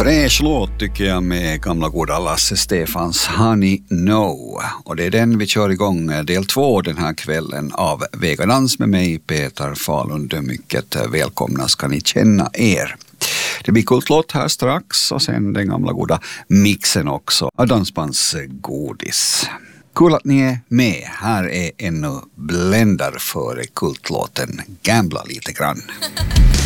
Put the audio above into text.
Fräsch låt tycker jag med gamla goda Lasse Stefans Honey No. Och det är den vi kör igång del 2 den här kvällen av Vegadans med mig Peter Falund. Mycket välkomna ska ni känna er. Det blir kultlåt här strax och sen den gamla goda mixen också av dansbandsgodis. Kul att ni är med. Här är ännu bländar före kultlåten Gambla lite grann.